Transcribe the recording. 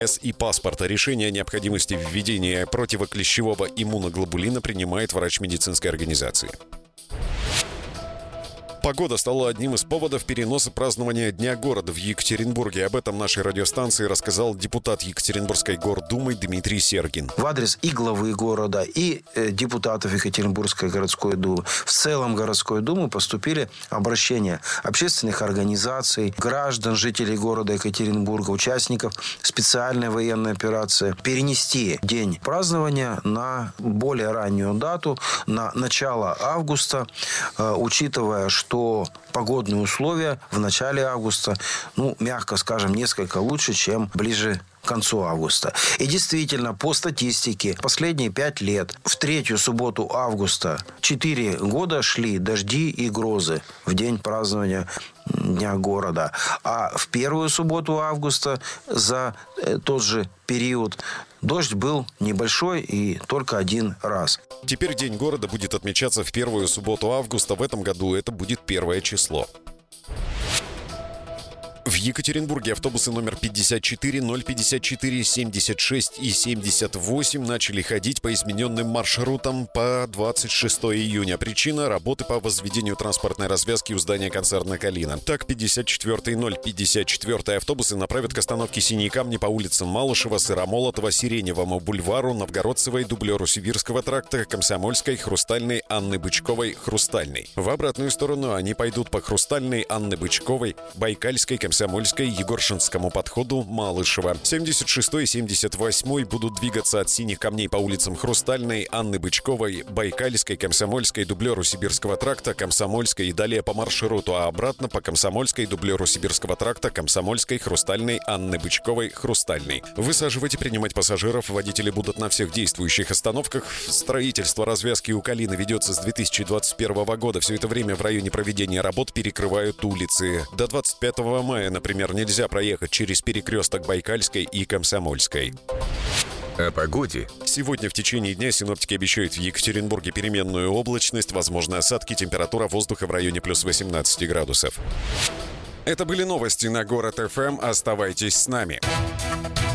и паспорта. Решение о необходимости введения противоклещевого иммуноглобулина принимает врач медицинской организации. Погода стала одним из поводов переноса празднования Дня города в Екатеринбурге. Об этом нашей радиостанции рассказал депутат Екатеринбургской гордумы Дмитрий Сергин. В адрес и главы города, и депутатов Екатеринбургской городской думы, в целом городской думы поступили обращения общественных организаций, граждан, жителей города Екатеринбурга, участников специальной военной операции перенести день празднования на более раннюю дату, на начало августа, учитывая, что погодные условия в начале августа, мягко скажем, несколько лучше, чем ближе к концу августа. И действительно, по статистике, последние 5 лет, в третью субботу августа 4 года шли дожди и грозы в день празднования Дня города. А в первую субботу августа за тот же период дождь был небольшой и только один раз. Теперь День города будет отмечаться в первую субботу августа. В этом году это будет 1 число. В Екатеринбурге автобусы номер 54, 054, 76 и 78 начали ходить по измененным маршрутам по 26 июня. Причина – работы по возведению транспортной развязки у здания концерна «Калина». Так, 54 и 054 автобусы направят к остановке «Синие камни» по улицам Малышева, Сыромолотова, Сиреневому бульвару, Новгородцевой, дублеру Сибирского тракта, Комсомольской, Хрустальной, Анны Бычковой, Хрустальной. В обратную сторону они пойдут по Хрустальной, Анны Бычковой, Байкальской, Комсомольской, Егоршинскому подходу, Малышева. 76 и 78 будут двигаться от «Синих камней» по улицам Хрустальной, Анны Бычковой, Байкальской, Комсомольской, дублеру Сибирского тракта, Комсомольской и далее по маршруту, а обратно по Комсомольской, дублеру Сибирского тракта, Комсомольской, Хрустальной, Анны Бычковой, Хрустальной. Высаживать и принимать пассажиров водители будут на всех действующих остановках. Строительство развязки у Калины ведется с 2021 года. Все это время в районе проведения работ перекрывают улицы. До 25 мая, например, нельзя проехать через перекресток Байкальской и Комсомольской. О погоде. Сегодня в течение дня синоптики обещают в Екатеринбурге переменную облачность, возможны осадки, температура воздуха в районе плюс 18 градусов. Это были новости на Город ФМ. Оставайтесь с нами.